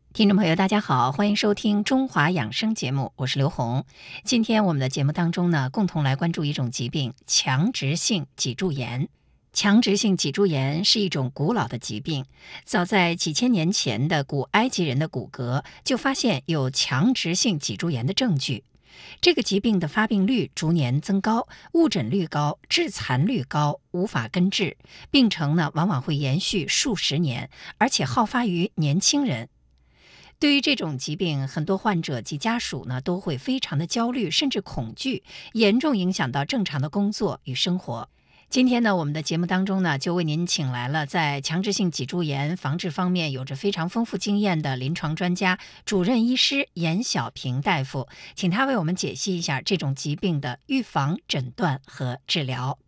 听众朋友，大家好，欢迎收听中华养生节目，我是刘红。今天我们的节目当中呢，共同来关注一种疾病——强直性脊柱炎。强直性脊柱炎是一种古老的疾病，早在几千年前的古埃及人的骨骼就发现有强直性脊柱炎的证据。这个疾病的发病率逐年增高，误诊率高，致残率高，无法根治，病程呢往往会延续数十年，而且好发于年轻人。对于这种疾病，很多患者及家属呢都会非常的焦虑，甚至恐惧，严重影响到正常的工作与生活。今天呢，我们的节目当中呢，就为您请来了在强直性脊柱炎防治方面有着非常丰富经验的临床专家、主任医师严小平大夫，请他为我们解析一下这种疾病的预防、诊断和治疗。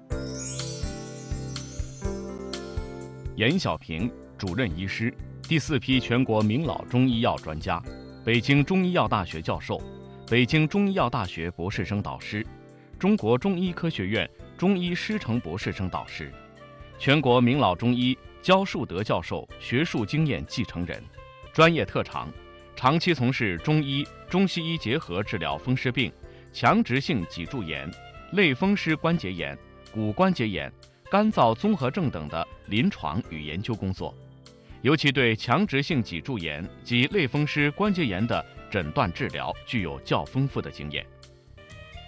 严小平，主任医师，第4批全国名老中医药专家，北京中医药大学教授，北京中医药大学博士生导师，中国中医科学院中医师承博士生导师，全国名老中医焦树德教授学术经验继承人，专业特长，长期从事中医、中西医结合治疗风湿病、强直性脊柱炎、类风湿关节炎、骨关节炎、干燥综合症等的临床与研究工作，尤其对强直性脊柱炎及类风湿关节炎的诊断治疗具有较丰富的经验。